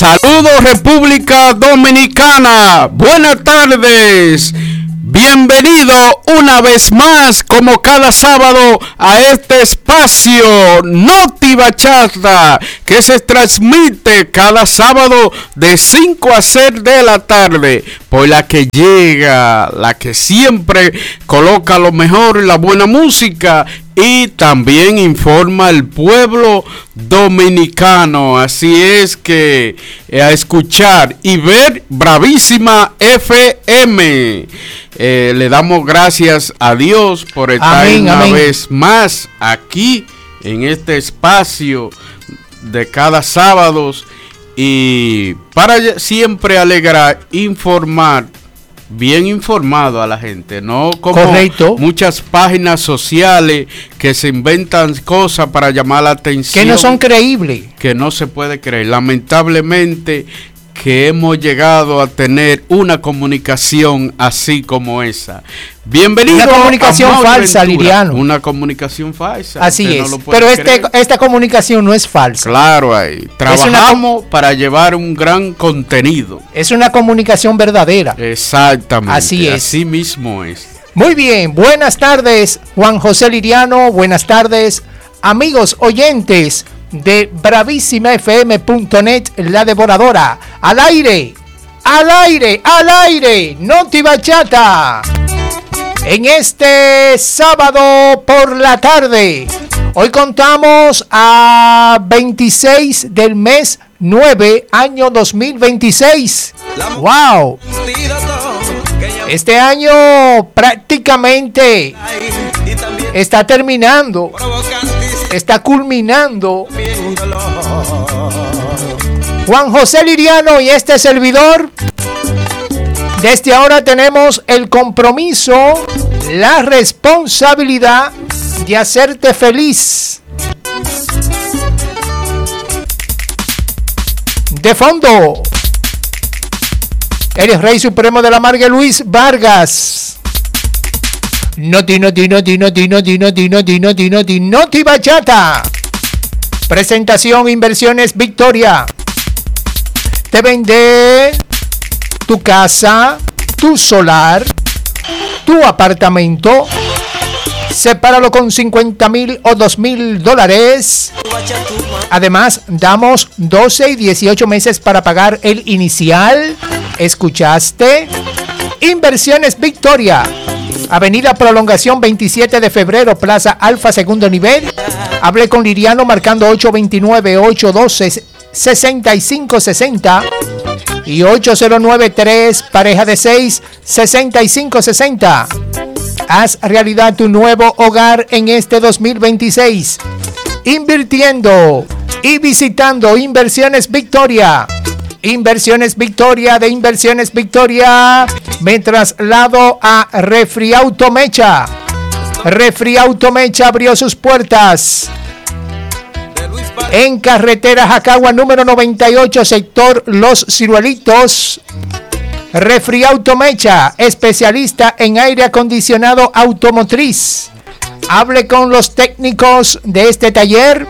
Saludos República Dominicana, buenas tardes, bienvenido una vez más como cada sábado a este espacio Noti Bachata que se transmite cada sábado de 5 a 6 de la tarde por la que llega, la que siempre coloca lo mejor, la buena música y también informa al pueblo dominicano. Así es que a escuchar y ver Bravísima FM. Le damos gracias a Dios por estar una vez más aquí en este espacio de cada sábado y para siempre alegrar, informar, bien informado a la gente, no como correcto, muchas páginas sociales que se inventan cosas para llamar la atención, que no son creíbles, que no se puede creer. Lamentablemente que hemos llegado a tener una comunicación así como esa. Bienvenido. Una comunicación falsa, Ventura. Liriano. Una comunicación falsa. Así es. No pero esta comunicación no es falsa. Claro, ahí. Trabajamos para llevar un gran contenido. Es una comunicación verdadera. Exactamente. Así es. Así mismo es. Muy bien. Buenas tardes, Juan José Liriano. Buenas tardes, amigos oyentes de bravísimafm.net, la devoradora. Al aire, al aire, al aire, Noti Bachata. En este sábado por la tarde, hoy contamos a 26 del mes 9, año 2026. ¡Wow! Este año prácticamente está terminando, está culminando. Juan José Liriano y este servidor, desde ahora tenemos el compromiso, la responsabilidad de hacerte feliz. De fondo, el Rey Supremo de la Marga, Luis Vargas. Noti Bachata. Presentación Inversiones Victoria. Te vende tu casa, tu solar, tu apartamento. Sepáralo con 50,000 o $2,000. Además, damos 12 y 18 meses para pagar el inicial. ¿Escuchaste? Inversiones Victoria. Avenida Prolongación 27 de febrero, Plaza Alfa, segundo nivel. Hablé con Liriano marcando 829-812-6560 y 809-3, pareja de 6, 6560. Haz realidad tu nuevo hogar en este 2026. Invirtiendo y visitando Inversiones Victoria. Inversiones Victoria, de Inversiones Victoria, me traslado a Refri Automecha. Refri Automecha abrió sus puertas en carretera Jacagua número 98, sector Los Ciruelitos. Refri Automecha, especialista en aire acondicionado automotriz. Hable con los técnicos de este taller.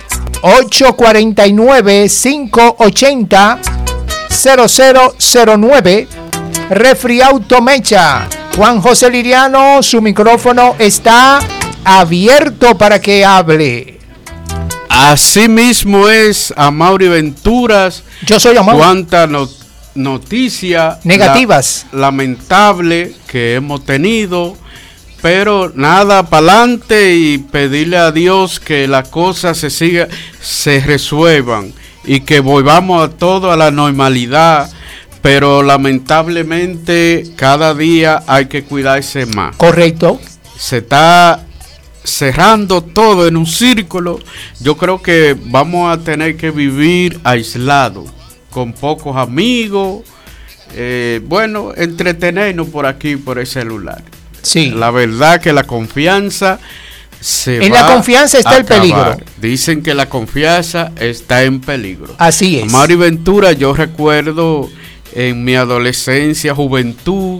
849-580-0009. Refri Automecha. Juan José Liriano, su micrófono está abierto para que hable. Así mismo es, Amaury Venturas. Yo soy Amaury. Cuánta noticia negativas, lamentable que hemos tenido, pero nada, para adelante y pedirle a Dios que las cosas se resuelvan y que volvamos a todo a la normalidad. Pero lamentablemente cada día hay que cuidarse más. Correcto. Se está cerrando todo en un círculo. Yo creo que vamos a tener que vivir aislados, con pocos amigos. Bueno, entretenernos por aquí, por el celular. Sí. La verdad que la confianza en la confianza está el peligro. Dicen que la confianza está en peligro. Así es. Amaury Ventura, yo recuerdo en mi adolescencia, juventud,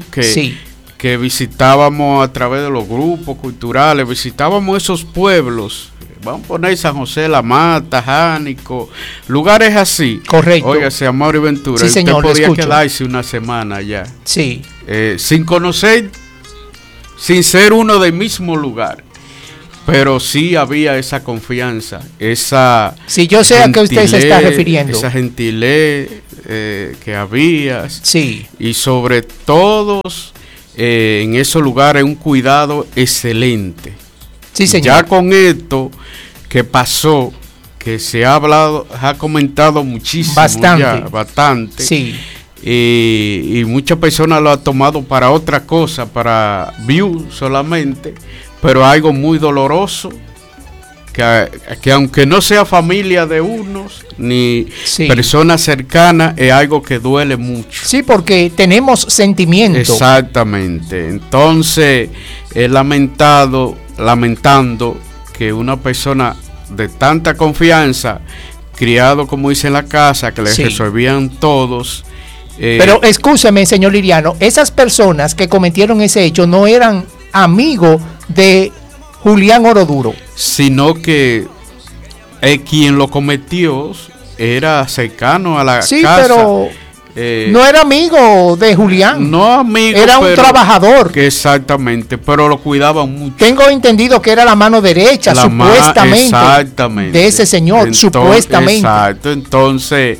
que visitábamos a través de los grupos culturales, visitábamos esos pueblos vamos a poner San José de la Mata, Jánico, lugares así. Correcto. Óigase, Amaury Ventura, sí, señor, usted podía quedarse una semana allá. Sí. Sin conocer, sin ser uno del mismo lugar. Pero sí había esa confianza, esa... Sí, yo sé a qué usted se está refiriendo. Esa gentilez que había. Sí. Y sobre todo, en esos lugares, un cuidado excelente. Sí, señor. Ya con esto que pasó, que se ha hablado, ha comentado muchísimo. Bastante. Sí. Y muchas personas lo han tomado para otra cosa, para view solamente. Pero algo muy doloroso, que aunque no sea familia de unos, ni personas cercanas, es algo que duele mucho. Sí, porque tenemos sentimiento. Exactamente. Entonces, lamentando que una persona de tanta confianza, criado como dice en la casa, que les resolvían todos. Pero escúcheme, señor Liriano, esas personas que cometieron ese hecho no eran amigos de Julián Oroduro, sino que quien lo cometió era cercano a la casa. Sí, pero no era amigo de Julián. No amigo, era un trabajador. Exactamente, pero lo cuidaban mucho. Tengo entendido que era la mano derecha, supuestamente, de ese señor, supuestamente. Exacto, entonces,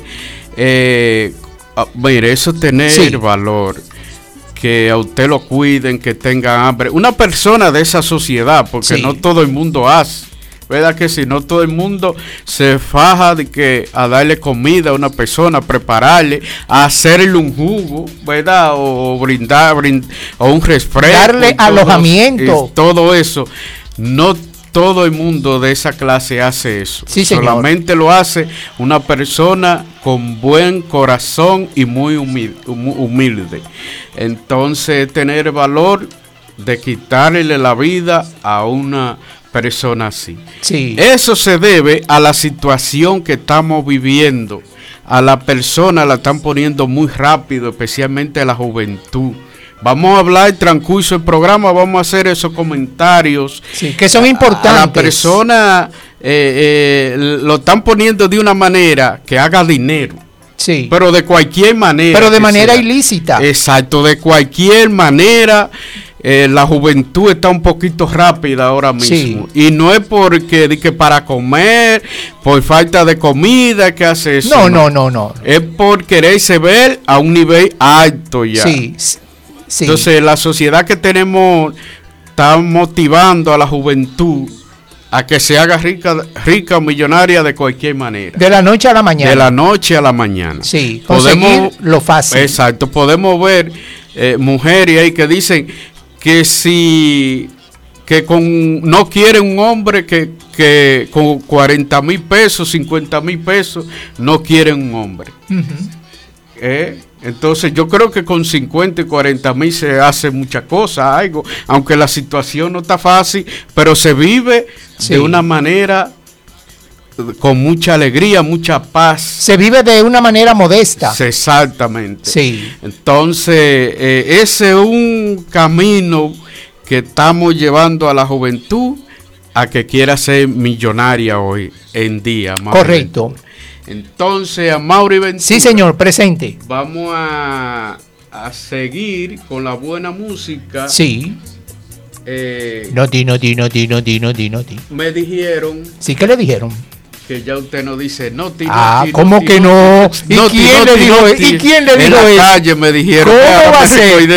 mire, eso tener valor. Que a usted lo cuiden, que tenga hambre. Una persona de esa sociedad, porque no todo el mundo hace, ¿verdad que sí? No todo el mundo se faja de que a darle comida a una persona, a prepararle, a hacerle un jugo, ¿verdad? O brindar o un refresco. Darle alojamiento. Todo eso. No todo el mundo de esa clase hace eso. Sí, señor. Solamente lo hace una persona con buen corazón y muy humilde. Entonces, tener valor de quitarle la vida a una persona así. Sí. Eso se debe a la situación que estamos viviendo. A la persona la están poniendo muy rápido, especialmente a la juventud. Vamos a hablar el transcurso del programa, vamos a hacer esos comentarios. Sí, que son importantes. A la persona lo están poniendo de una manera que haga dinero. Sí. Pero de cualquier manera. Pero de manera ilícita. Exacto, de cualquier manera. La juventud está un poquito rápida ahora mismo. Y no es porque de que para comer, por falta de comida que hace eso. No. Es por quererse ver a un nivel alto ya. Sí. Entonces la sociedad que tenemos está motivando a la juventud a que se haga rica o millonaria de cualquier manera. De la noche a la mañana. De la noche a la mañana. Sí, conseguir lo fácil. Exacto, podemos ver mujeres ahí que dicen que no quieren un hombre que con 40,000 pesos, 50,000 pesos, no quieren un hombre. Entonces yo creo que con 50 y 40,000 se hace mucha cosa, algo, aunque la situación no está fácil, pero se vive de una manera con mucha alegría, mucha paz. Se vive de una manera modesta. Exactamente. Sí. Entonces, ese es un camino que estamos llevando a la juventud a que quiera ser millonaria hoy en día. Correcto. Entonces, Amaury Ventura. Sí, señor, presente. Vamos a seguir con la buena música. Sí. Noti. Me dijeron. Sí, ¿qué le dijeron? Que ya usted no dice noti. ¿Cómo que no? ¿Y quién le dijo eso? ¿Y quién le dijo eso? En la calle me dijeron. ¿Cómo va a ser?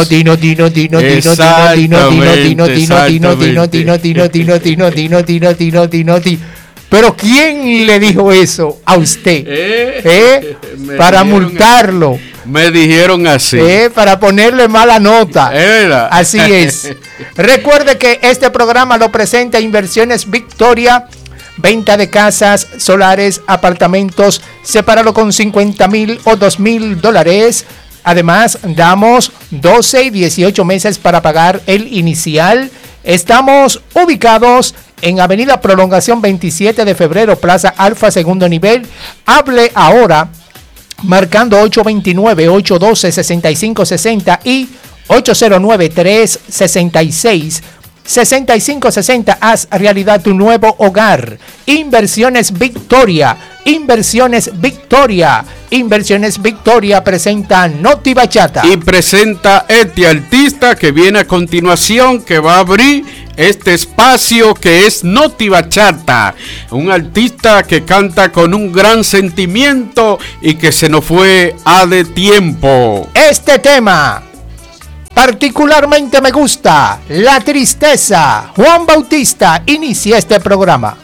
Noti. Pero ¿quién le dijo eso a usted? Para multarlo. Me dijeron así. Para ponerle mala nota. Así es. Recuerde que este programa lo presenta Inversiones Victoria. Venta de casas, solares, apartamentos. Sepáralo con 50,000 o $2,000. Además, damos 12 y 18 meses para pagar el inicial. Estamos ubicados en Avenida Prolongación 27 de Febrero, Plaza Alfa, segundo nivel. Hable ahora marcando 829-812-6560 y 809-366 6560, haz realidad tu nuevo hogar. Inversiones Victoria. Inversiones Victoria. Inversiones Victoria presenta Noti Bachata. Y presenta este artista que viene a continuación, que va a abrir este espacio, que es Noti Bachata. Un artista que canta con un gran sentimiento y que se nos fue a de tiempo. Este tema particularmente me gusta, La Tristeza. Juan Bautista inicia este programa.